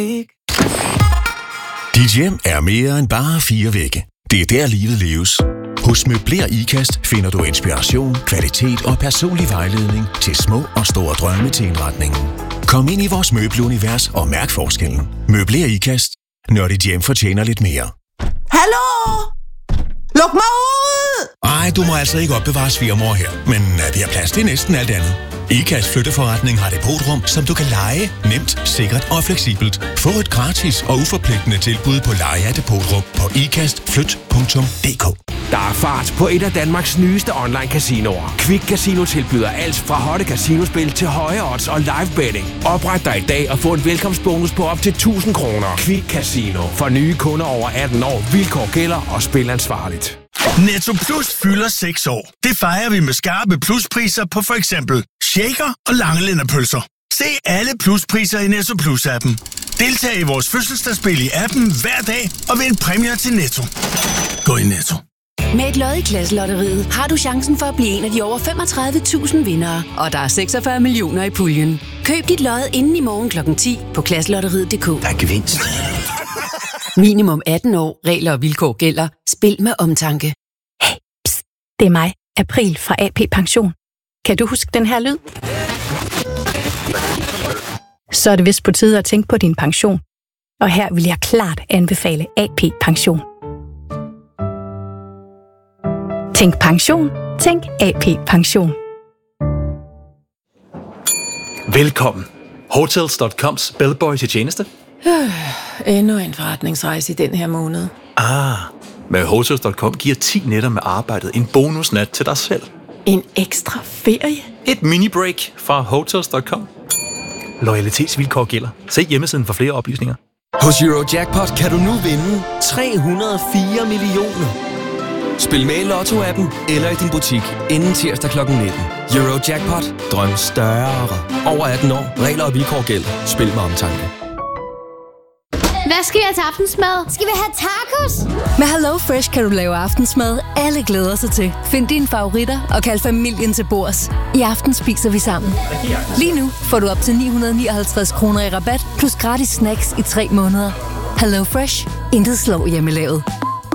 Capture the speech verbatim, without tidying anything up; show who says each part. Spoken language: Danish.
Speaker 1: Dit hjem er mere end bare fire vægge. Det er der, livet leves. Hos Møbler Ikast finder du inspiration, kvalitet og personlig vejledning til små og store drømme til indretningen. Kom ind i vores møbelunivers og mærk forskellen. Møbler Ikast, når dit hjem fortjener lidt mere.
Speaker 2: Hallo? Luk mig ud!
Speaker 1: Ej, du må altså ikke opbevare svigermor her, men vi har plads til næsten alt andet. Ikast flytteforretning har depotrum, som du kan leje nemt, sikkert og fleksibelt. Få et gratis og uforpligtende tilbud på leje af depotrum på ikastflyt punktum d k.
Speaker 3: Der er fart på et af Danmarks nyeste online casinoer. Quick Casino tilbyder alt fra hotte casinospil til høje odds og live betting. Opret dig i dag og få en velkomstbonus på op til tusind kroner. Quick Casino. For nye kunder over atten år. Vilkår gælder og spil ansvarligt.
Speaker 4: Netto Plus fylder seks år. Det fejrer vi med skarpe pluspriser på for eksempel shaker og langelænderpølser. Se alle pluspriser i Netto Plus-appen. Deltag i vores fødselsdagsspil i appen hver dag og vind præmier til Netto. Gå i Netto.
Speaker 5: Med et lod i Klasselotteriet har du chancen for at blive en af de over femogtredive tusind vindere. Og der er seksogfyrre millioner i puljen. Køb dit lod inden i morgen klokken ti på klasselotteriet punktum d k.
Speaker 6: Der er gevinst.
Speaker 5: Minimum atten år. Regler og vilkår gælder. Spil med omtanke.
Speaker 7: Hey, pst, det er mig, April fra A P Pension. Kan du huske den her lyd? Så er det vist på tide at tænke på din pension. Og her vil jeg klart anbefale A P Pension. Tænk pension. Tænk A P Pension.
Speaker 8: Velkommen. Hotels punktum coms bellboy til tjeneste.
Speaker 2: Øh, endnu en forretningsrejse i den her måned.
Speaker 8: Ah, med Hotels punktum com giver ti nætter med arbejdet en bonusnat til dig selv.
Speaker 2: En ekstra ferie?
Speaker 8: Et mini-break fra Hotels punktum com. Loyalitetsvilkår gælder. Se hjemmesiden for flere oplysninger.
Speaker 9: Hos Eurojackpot kan du nu vinde tre hundrede og fire millioner. Spil med i Lotto-appen eller i din butik inden tirsdag klokken nitten. Eurojackpot. Drøm større. Over atten år. Regler og vilkår gælder. Spil med omtanke.
Speaker 10: Hvad skal vi have til aftensmad? Skal vi have tacos?
Speaker 11: Med Hello Fresh kan du lave aftensmad, alle glæder sig til. Find dine favoritter og kald familien til bords. I aften spiser vi sammen. Lige nu får du op til ni hundrede nioghalvtreds kroner i rabat, plus gratis snacks i tre måneder. Hello Fresh. Intet slår hjemmelavet.